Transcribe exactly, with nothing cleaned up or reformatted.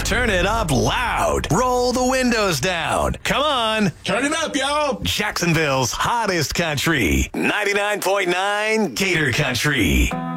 Turn it up loud. Roll the windows down. Come on. Turn it up, y'all. Jacksonville's hottest country. ninety-nine point nine Gator Country.